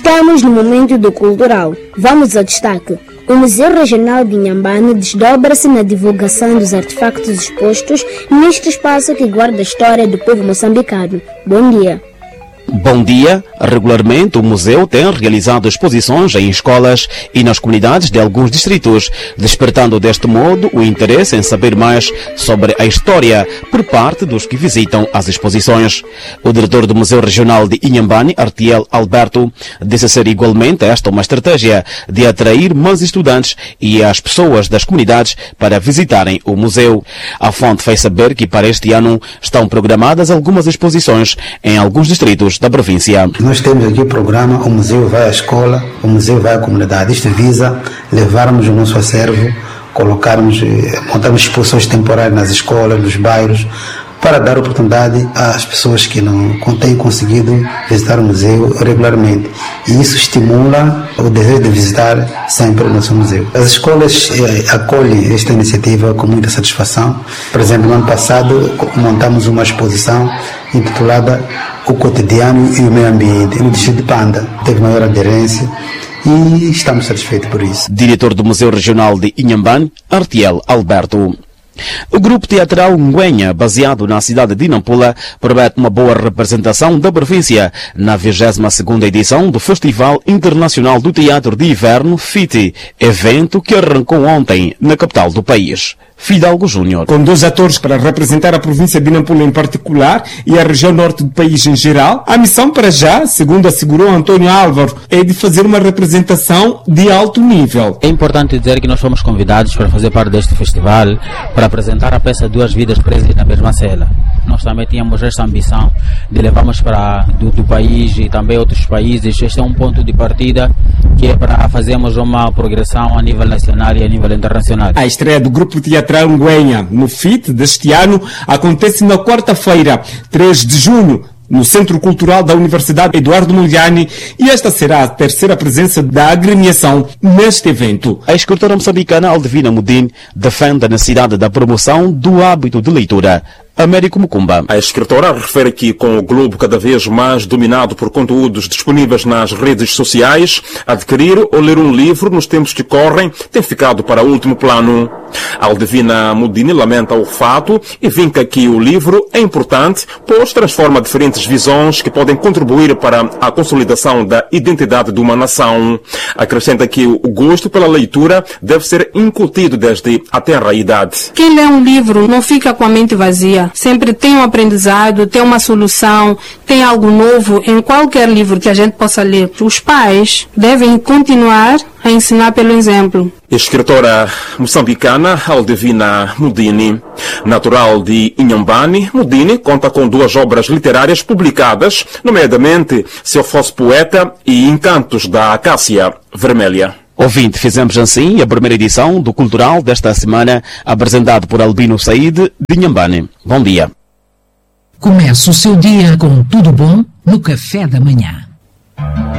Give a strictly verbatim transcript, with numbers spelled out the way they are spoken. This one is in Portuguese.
Estamos no momento do cultural. Vamos ao destaque. O Museu Regional de Inhambane desdobra-se na divulgação dos artefactos expostos neste espaço que guarda a história do povo moçambicano. Bom dia. Bom dia. Regularmente, o museu tem realizado exposições em escolas e nas comunidades de alguns distritos, despertando deste modo o interesse em saber mais sobre a história por parte dos que visitam as exposições. O diretor do Museu Regional de Inhambane, Artiel Alberto, disse ser igualmente esta uma estratégia de atrair mais estudantes e as pessoas das comunidades para visitarem o museu. A fonte fez saber que para este ano estão programadas algumas exposições em alguns distritos da província. Nós temos aqui o programa, o museu vai à escola, o museu vai à comunidade. Isto visa levarmos o nosso acervo, colocarmos, montarmos exposições temporárias nas escolas, nos bairros, para dar oportunidade às pessoas que não têm conseguido visitar o museu regularmente. E isso estimula o desejo de visitar sempre o nosso museu. As escolas eh, acolhem esta iniciativa com muita satisfação. Por exemplo, no ano passado montamos uma exposição intitulada O Cotidiano e o Meio Ambiente, no distrito de Panda. Teve maior aderência e estamos satisfeitos por isso. Diretor do Museu Regional de Inhambane, Artiel Alberto. O grupo teatral Ngwenha, baseado na cidade de Nampula, promete uma boa representação da província na vigésima segunda edição do Festival Internacional do Teatro de Inverno, F I T, evento que arrancou ontem na capital do país. Fidalgo Júnior. Com dois atores para representar a província de Nampula em particular e a região norte do país em geral, a missão para já, segundo assegurou António Álvaro, é de fazer uma representação de alto nível. É importante dizer que nós fomos convidados para fazer parte deste festival para apresentar a peça Duas Vidas Presas na Mesma Cela. Nós também tínhamos esta ambição de levarmos para do, do país e também outros países. Este é um ponto de partida que é para fazermos uma progressão a nível nacional e a nível internacional. A estreia do grupo teatral Ngwenha no F I T deste ano acontece na quarta-feira, três de junho, no Centro Cultural da Universidade Eduardo Mondlane, e esta será a terceira presença da agremiação neste evento. A escritora moçambicana Aldivina Mudin defende a necessidade da promoção do hábito de leitura. Américo Mucumba. A escritora refere que, com o globo cada vez mais dominado por conteúdos disponíveis nas redes sociais, adquirir ou ler um livro nos tempos que correm tem ficado para último plano. Aldivina Mudini lamenta o fato e vinca que o livro é importante, pois transforma diferentes visões que podem contribuir para a consolidação da identidade de uma nação. Acrescenta que o gosto pela leitura deve ser incutido desde a tenra idade. Quem lê um livro não fica com a mente vazia. Sempre tem um aprendizado, tem uma solução, tem algo novo em qualquer livro que a gente possa ler. Os pais devem continuar a ensinar pelo exemplo. Escritora moçambicana Aldivina Mudini. Natural de Inhambane, Mudini conta com duas obras literárias publicadas, nomeadamente Se Eu Fosse Poeta e Encantos da Acácia Vermelha. Ouvinte, fizemos assim a primeira edição do Cultural desta semana, apresentado por Albino Said de Inhambane. Bom dia. Começa o seu dia com tudo bom no café da manhã.